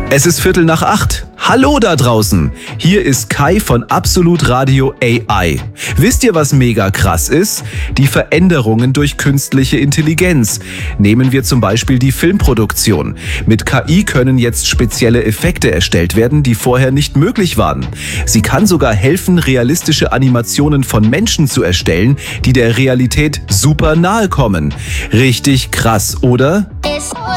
Es ist 7:45. Hallo da draußen. Hier ist Kai von Absolut Radio AI. Wisst ihr, was mega krass ist? Die Veränderungen durch künstliche Intelligenz. Nehmen wir zum Beispiel die Filmproduktion. Mit KI können jetzt spezielle Effekte erstellt werden, die vorher nicht möglich waren. Sie kann sogar helfen, realistische Animationen von Menschen zu erstellen, die der Realität super nahe kommen. Richtig krass, oder?